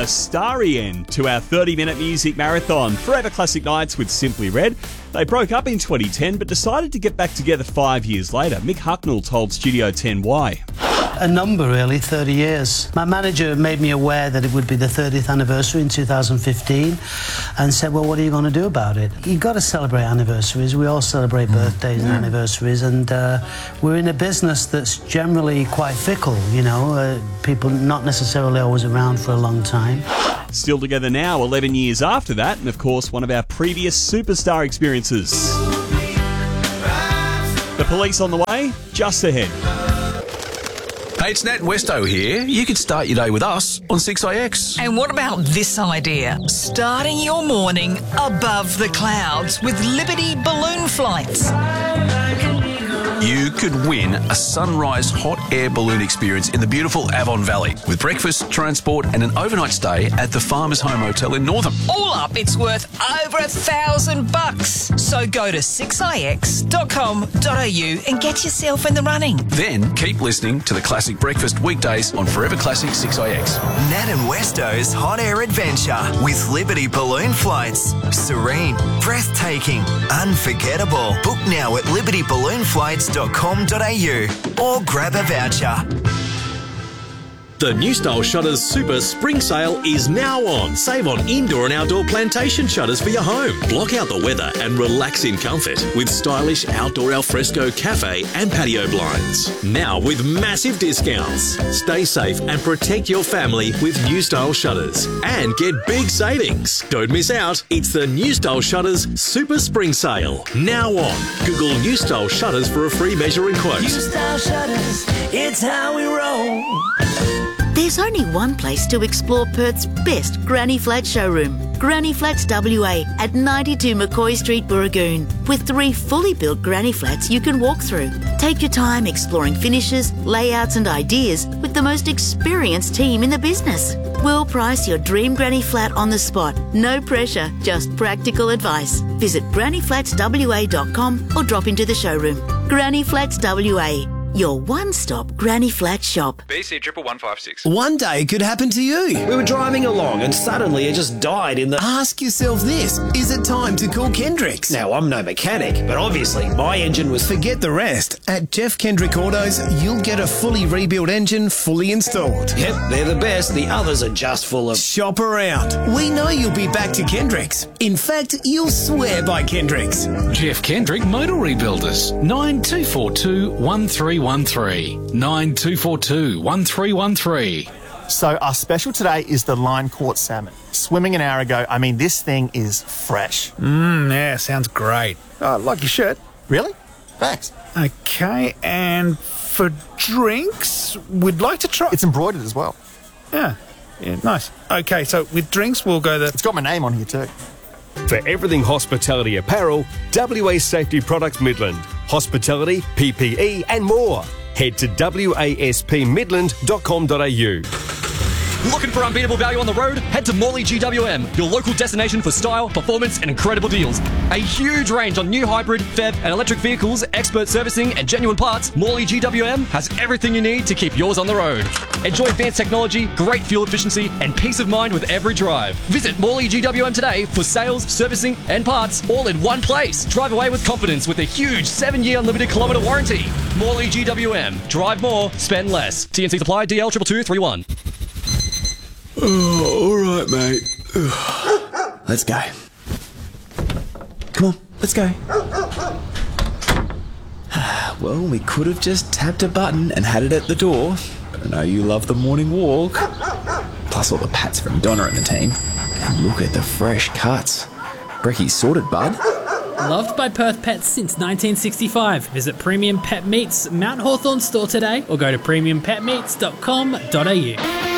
A starry end to our 30-minute music marathon, Forever Classic Nights with Simply Red. They broke up in 2010 but decided to get back together 5 years later. Mick Hucknall told Studio 10 why. A number, really, 30 years. My manager made me aware that it would be the 30th anniversary in 2015 and said, well, what are you going to do about it? You've got to celebrate anniversaries. We all celebrate birthdays and anniversaries, and we're in a business that's generally quite fickle, you know, people not necessarily always around for a long time. Still together now, 11 years after that, and of course, one of our previous superstar experiences. The Police on the way, just ahead. Hey, it's Nat Westo here. You could start your day with us on 6IX. And what about this idea? Starting your morning above the clouds with Liberty balloon flights. You could win a sunrise hot air balloon experience in the beautiful Avon Valley with breakfast, transport and an overnight stay at the Farmers Home Hotel in Northam. All up, it's worth over $1,000. So go to 6ix.com.au and get yourself in the running. Then keep listening to the Classic Breakfast weekdays on Forever Classic 6IX. Nat and Westo's Hot Air Adventure with Liberty balloon flights. Serene, breathtaking, unforgettable. Book now at libertyballoonflights.com.au or grab a voucher. The New Style Shutters Super Spring Sale is now on. Save on indoor and outdoor plantation shutters for your home. Block out the weather and relax in comfort with stylish outdoor alfresco cafe and patio blinds. Now with massive discounts. Stay safe and protect your family with New Style Shutters. And get big savings. Don't miss out. It's the New Style Shutters Super Spring Sale. Now on. Google New Style Shutters for a free measuring quote. New Style Shutters, it's how we roll. There's only one place to explore Perth's best Granny Flat showroom. Granny Flats WA at 92 McCoy Street, Burragoon, with 3 fully built granny flats you can walk through. Take your time exploring finishes, layouts and ideas with the most experienced team in the business. We'll price your dream granny flat on the spot. No pressure, just practical advice. Visit grannyflatswa.com or drop into the showroom. Granny Flats WA, your one-stop granny flat shop. BC 11156. One day it could happen to you. We were driving along and suddenly it just died in the... Ask yourself this, is it time to call Kendricks? Now, I'm no mechanic, but obviously my engine was... Forget the rest. At Jeff Kendrick Autos, you'll get a fully rebuilt engine fully installed. Yep, they're the best. The others are just full of... Shop around. We know you'll be back to Kendricks. In fact, you'll swear by Kendricks. Jeff Kendrick Motor Rebuilders, 9242 1313. 9242 1313. So our special today is the line caught salmon. Swimming an hour ago. I mean, this thing is fresh. Yeah, sounds great. Oh, like your shirt. Really? Thanks. Okay, and for drinks, we'd like to try... It's embroidered as well. Yeah, nice. Okay, so with drinks, we'll go the... It's got my name on here too. For everything hospitality apparel, WA Safety Products Midland. Hospitality, PPE and more. Head to waspmidland.com.au. Looking for unbeatable value on the road? Head to Morley GWM, your local destination for style, performance and incredible deals. A huge range on new hybrid, PHEV and electric vehicles, expert servicing and genuine parts. Morley GWM has everything you need to keep yours on the road. Enjoy advanced technology, great fuel efficiency and peace of mind with every drive. Visit Morley GWM today for sales, servicing and parts all in one place. Drive away with confidence with a huge 7-year unlimited kilometre warranty. Morley GWM. Drive more, spend less. TNC supply DL 22231. Oh, all right, mate. Let's go. Come on, let's go. Well, we could have just tapped a button and had it at the door. But I know you love the morning walk. Plus all the pats from Donna and the team. And look at the fresh cuts. Brecky's sorted, bud. Loved by Perth pets since 1965. Visit Premium Pet Meats Mount Hawthorn store today or go to premiumpetmeats.com.au.